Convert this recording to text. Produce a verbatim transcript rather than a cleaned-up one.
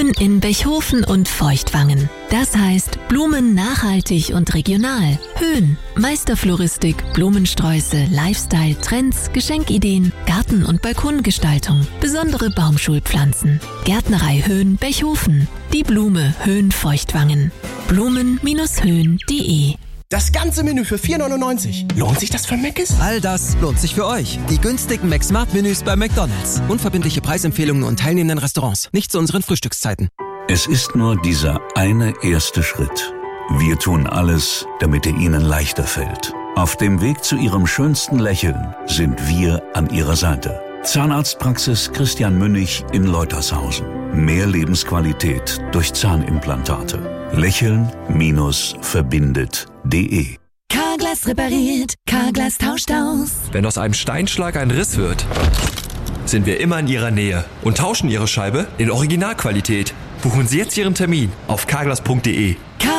Höhen in Bechhofen und Feuchtwangen. Das heißt Blumen nachhaltig und regional. Höhen, Meisterfloristik, Blumensträuße, Lifestyle, Trends, Geschenkideen, Garten- und Balkongestaltung, besondere Baumschulpflanzen. Gärtnerei Höhen Bechhofen. Die Blume Höhen Feuchtwangen. Blumen Höhen punkt de. Das ganze Menü für vier neunundneunzig. Lohnt sich das für Mc's? All das lohnt sich für euch. Die günstigen McSmart-Menüs bei McDonald's. Unverbindliche Preisempfehlungen und teilnehmenden Restaurants. Nicht zu unseren Frühstückszeiten. Es ist nur dieser eine erste Schritt. Wir tun alles, damit er Ihnen leichter fällt. Auf dem Weg zu Ihrem schönsten Lächeln sind wir an Ihrer Seite. Zahnarztpraxis Christian Münnig in Leutershausen. Mehr Lebensqualität durch Zahnimplantate. Lächeln-verbindet punkt de. Carglass repariert, Carglass tauscht aus. Wenn aus einem Steinschlag ein Riss wird, sind wir immer in Ihrer Nähe und tauschen Ihre Scheibe in Originalqualität. Buchen Sie jetzt Ihren Termin auf carglass punkt de.